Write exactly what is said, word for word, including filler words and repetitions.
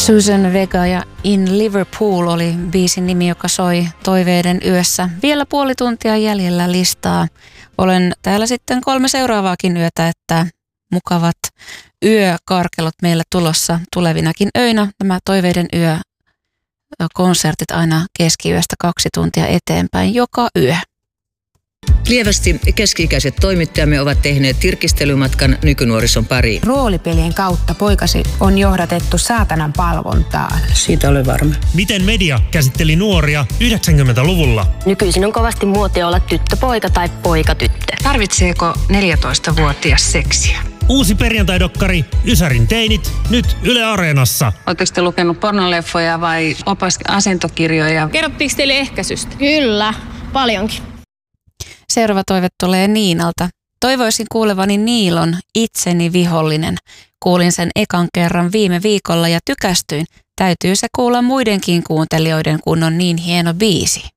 Susan Vega ja In Liverpool oli biisin nimi, joka soi Toiveiden yössä. Vielä puoli tuntia jäljellä listaa. Olen täällä sitten kolme seuraavaakin yötä, että mukavat yökarkelot meillä tulossa tulevinakin öinä. Nämä Toiveiden yö konsertit aina keskiyöstä kaksi tuntia eteenpäin joka yö. Lievästi keski-ikäiset toimittajamme ovat tehneet tirkistelymatkan nykynuorison pariin. Roolipelien kautta poikasi on johdatettu saatanan palvontaan. Siitä olen varma. Miten media käsitteli nuoria yhdeksänkymmentäluvulla? Nykyisin on kovasti muotia olla tyttöpoika tai poikatyttö. Tarvitseeko neljätoistavuotias seksiä? Uusi perjantaidokkari Ysärin teinit nyt Yle Areenassa. Oletteko te lukenut pornoleffoja vai opas-asentokirjoja? Kerrottiinko teille ehkäisystä? Kyllä, paljonkin. Seuraava toive tulee Niinalta. Toivoisin kuulevani Niilon Itseni vihollinen. Kuulin sen ekan kerran viime viikolla ja tykästyin. Täytyy se kuulla muidenkin kuuntelijoiden, kun on niin hieno biisi.